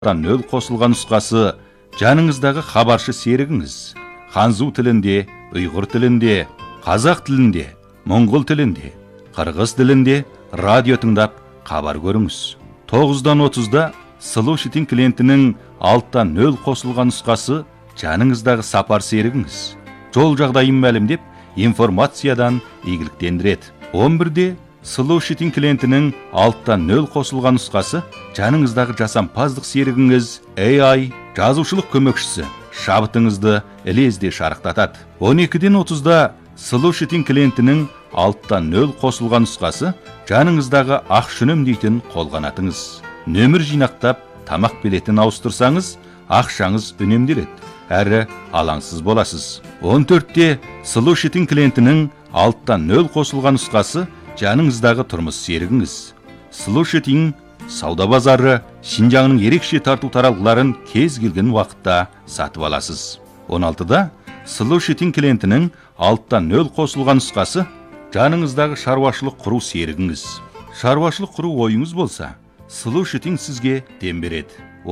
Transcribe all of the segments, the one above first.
нөл қосылған нұсқасы жаныңыздағы хабаршы серігіңіз. Ханзу тілінде, ұйғыр тілінде, қазақ тілінде, моңғол тілінде, қырғыз тілінде радио тыңдап хабар көріңіз. 9:30-да Слушатель клиентінің 6:0 қосылған нұсқасы жаныңыздағы сапар серігіңіз. Жол жағдайын мәлімдеп, информациядан игіліктендіреді. 11-де Слушатель клиентінің 6:0 қосылған нұсқасы жаныңыздағы жасампаздық серігіңіз AI жазушылық көмекшісі шабытыңызды лезде шарықтатады. 12:30-да Слушатель клиентінің 6:0 қосылған нұсқасы жаныңыздағы ақшүнім дейтін қолғанатыңыз. Нөмір жинақтап, тамақ билетін ауыстырсаңыз, ақшаңыз үнемделеді, әрі алаңсыз боласыз. 14-те Слушатель клиентінің 6:0 қосылған нұсқасы жаныңыздағы тұрмыс серігіңіз. Слушатель сауда базары Шинжаңның ерекше тарту таралғыларын кез келген уақытта сатып аласыз. 16-да Слушатель клиентінің 6:0 қосылған нұсқасы жаныңыздағы шаруашылық құру серігіңіз. Шаруашылық құру ойыңыз болса, Слушатель сізге дем береді.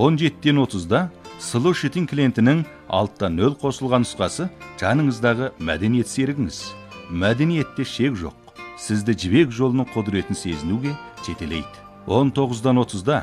17:30-да Слушатель клиентінің 6:0 қосылған нұсқасы жаныңыздағы мәдениет серігіңіз. Мәдениетте шек жоқ. Сізді жібек жолының құдіретін сезінуге жетелейді. 19:30-да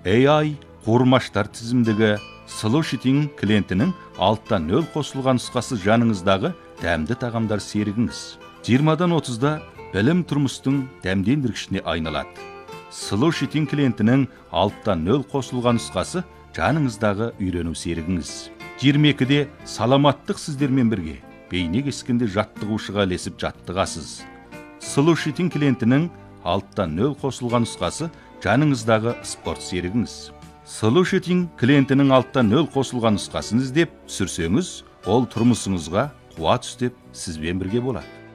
AI қуырмаштар тізімдегі Слушатель клиентінің 6:0 қосылған нұсқасы жаныңыздағы дәмді тағамдар серігіңіз. 20:30-да білім тұрмыстың дәмдендіргішіне айналады. Слушатель клиентінің 6:0 қосылған нұсқасы жаныңыздағы үйрену серігіңіз. 22-де саламаттық сіздермен бірге бейне кескенде жаттығушыға ілесіп жаттығасыз. Слушатель клиентінің 6:0 қосылған нұсқасы жаныңыздағы спорт серігіңіз. Слушатель клиентінің 6:0 қосылған нұсқасын іздеп сүрсеңіз, ол тұрмысыңызға қуат үстеп сізбен бірге болады.